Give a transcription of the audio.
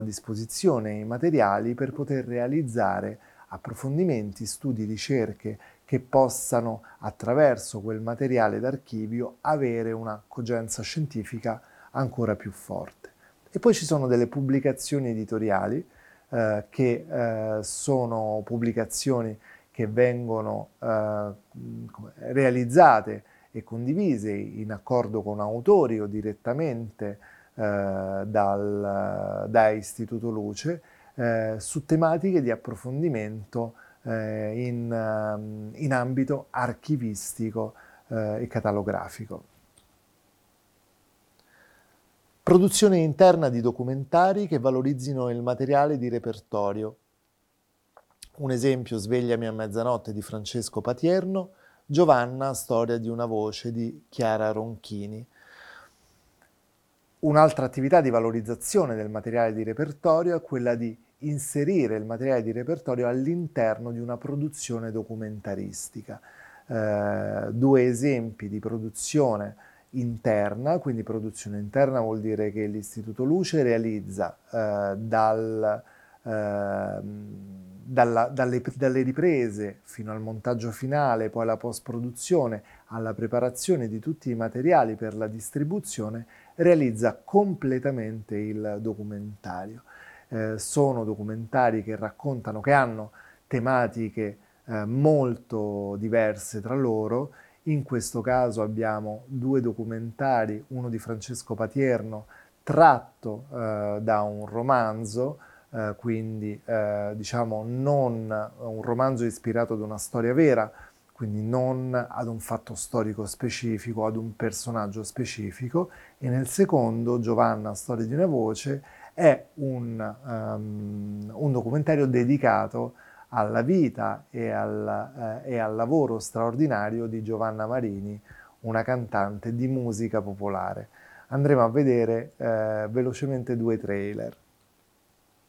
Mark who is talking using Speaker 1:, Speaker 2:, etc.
Speaker 1: disposizione i materiali per poter realizzare approfondimenti, studi, ricerche che possano, attraverso quel materiale d'archivio, avere una cogenza scientifica ancora più forte. E poi ci sono delle pubblicazioni editoriali che sono pubblicazioni che vengono realizzate e condivise in accordo con autori o direttamente da Istituto Luce su tematiche di approfondimento in ambito archivistico e catalografico. Produzione interna di documentari che valorizzino il materiale di repertorio. Un esempio, Svegliami a mezzanotte di Francesco Patierno, Giovanna, storia di una voce di Chiara Ronchini. Un'altra attività di valorizzazione del materiale di repertorio è quella di inserire il materiale di repertorio all'interno di una produzione documentaristica. Due esempi di produzione interna, quindi produzione interna vuol dire che l'Istituto Luce realizza dalle riprese fino al montaggio finale, poi alla post-produzione, alla preparazione di tutti i materiali per la distribuzione, realizza completamente il documentario. Sono documentari che raccontano, che hanno tematiche molto diverse tra loro. In questo caso abbiamo due documentari, uno di Francesco Patierno tratto da un romanzo, quindi diciamo non un romanzo ispirato ad una storia vera, quindi non ad un fatto storico specifico, ad un personaggio specifico, e nel secondo, Giovanna, storia di una voce, è un documentario dedicato alla vita e al lavoro straordinario di Giovanna Marini, una cantante di musica popolare. Andremo a vedere velocemente due trailer.